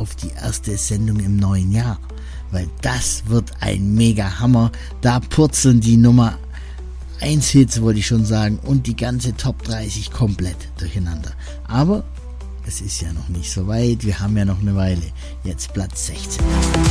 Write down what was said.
auf die erste Sendung im neuen Jahr, weil das wird ein mega Hammer. Da purzeln die Nummer 1 Hits, wollte ich schon sagen, und die ganze Top 30 komplett durcheinander. Aber es ist ja noch nicht so weit, wir haben ja noch eine Weile. Jetzt Platz 16.